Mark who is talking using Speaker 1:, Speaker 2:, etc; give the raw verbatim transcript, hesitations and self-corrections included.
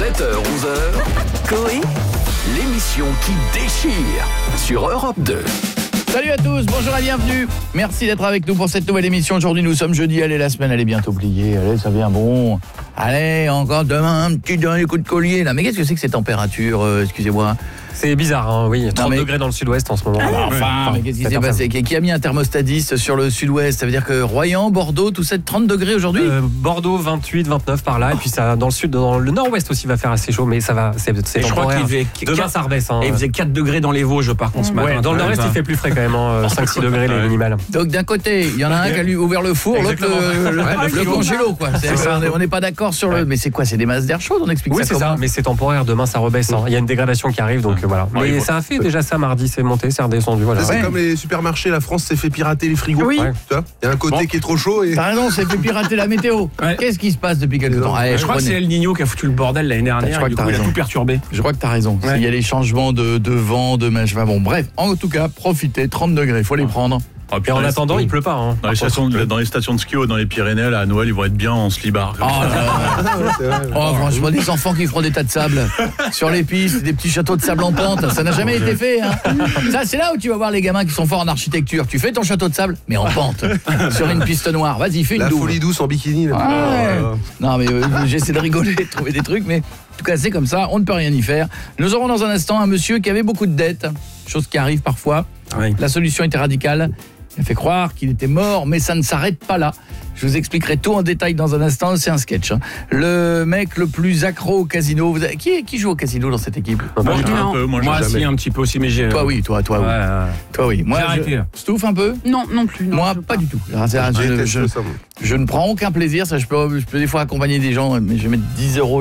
Speaker 1: sept heures, onze heures, Coé, l'émission qui déchire sur Europe deux.
Speaker 2: Salut à tous, bonjour et bienvenue. Merci d'être avec nous pour cette nouvelle émission. Aujourd'hui, nous sommes jeudi. Allez, la semaine, elle est bientôt pliée. Allez, ça vient bon. Allez, encore demain, un petit dernier coup de collier. Là. Mais qu'est-ce que c'est que ces températures euh, Excusez-moi.
Speaker 3: C'est bizarre, hein, oui. trente
Speaker 2: mais...
Speaker 3: degrés dans le sud-ouest en ce moment.
Speaker 2: Ah, enfin, mais qu'est-ce qui s'est passé? Qui a mis un thermostat dix sur le sud-ouest? Ça veut dire que Royan, Bordeaux, tout ça, trente degrés aujourd'hui
Speaker 3: euh, Bordeaux, vingt-huit, vingt-neuf par là. Et puis ça, dans le sud, dans le nord-ouest aussi, va faire assez chaud. Mais ça va, c'est, c'est
Speaker 4: je crois qu'il faisait
Speaker 3: Demain,
Speaker 4: quatre,
Speaker 3: ça rebaisse. Hein.
Speaker 4: Et il faisait quatre degrés dans les Vosges, par contre, ce matin.
Speaker 3: Ouais, dans le nord-est, il fait plus frais quand même. Hein, cinq six degrés, les minimales.
Speaker 2: Donc d'un côté, il y en a un qui a lui ouvert le four, l'autre le, le, le, le congélo, quoi. C'est, c'est on n'est pas d'accord sur le... Mais c'est quoi? C'est des masses d'air chaudes, on explique
Speaker 3: oui,
Speaker 2: ça
Speaker 3: c'est
Speaker 2: comment?
Speaker 3: ça, mais c'est temporaire. Demain, ça rebaisse. Hein. Il y a une dégradation qui arrive, donc voilà. Mais
Speaker 5: ouais,
Speaker 3: ça a fait déjà ça mardi, c'est monté, c'est redescendu. Voilà.
Speaker 5: C'est
Speaker 2: ouais.
Speaker 5: comme les supermarchés, la France s'est fait pirater les frigos.
Speaker 2: Oui.
Speaker 5: Ouais. Tu vois, il y a un côté bon. qui est trop chaud. Et...
Speaker 2: T'as raison, c'est fait pirater la météo. Ouais. Qu'est-ce qui se passe depuis quelques temps? Allez,
Speaker 4: je crois
Speaker 2: prenez.
Speaker 4: que c'est El Niño qui a foutu le bordel l'année dernière. Je crois que coup, il a tout perturbé.
Speaker 2: Je crois que t'as raison. Ouais. Il y a les changements de, de vent, de machin. Bon, bref, en tout cas, profitez. trente degrés, faut les prendre.
Speaker 3: Ah, puis en attendant, il pleut pas. Hein.
Speaker 6: Dans, les stations de, dans les stations de ski dans les Pyrénées, là, à Noël, ils vont être bien en slibard.
Speaker 2: Oh, oh franchement, des enfants qui feront des tas de sable sur les pistes, des petits châteaux de sable en pente, ça n'a jamais été fait. Hein. Ça, c'est là où tu vas voir les gamins qui sont forts en architecture. Tu fais ton château de sable, mais en pente, sur une piste noire. Vas-y, fais une
Speaker 5: La
Speaker 2: double.
Speaker 5: folie douce en bikini. Là.
Speaker 2: Ah, ouais. euh... Non, mais euh, j'essaie de rigoler, de trouver des trucs, mais en tout cas, c'est comme ça, on ne peut rien y faire. Nous aurons dans un instant un monsieur qui avait beaucoup de dettes, chose qui arrive parfois. Oui. La solution était radicale. Il a fait croire qu'il était mort, mais ça ne s'arrête pas là. Je vous expliquerai tout en détail dans un instant, c'est un sketch. Hein. Le mec le plus accro au casino, vous avez... qui, qui joue au casino dans cette équipe?
Speaker 6: Moi, un peu, moi,
Speaker 4: moi si, un petit peu aussi, mais j'ai...
Speaker 2: Toi oui, toi, toi
Speaker 4: ouais,
Speaker 2: oui.
Speaker 4: Ouais.
Speaker 2: Toi oui. Moi,
Speaker 4: j'ai arrêté.
Speaker 2: Je... Stouff un peu?
Speaker 7: Non, non plus. Non,
Speaker 2: moi, pas, pas du tout. Alors, je, je, je, je ne prends aucun plaisir, ça, je, peux, je peux des fois accompagner des gens, mais je vais mettre dix euros